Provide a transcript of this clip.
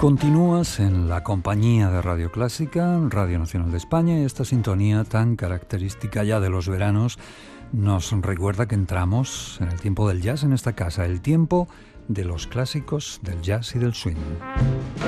Continúas en la compañía de Radio Clásica, Radio Nacional de España, y esta sintonía tan característica ya de los veranos nos recuerda que entramos en el tiempo del jazz en esta casa, el tiempo de los clásicos del jazz y del swing.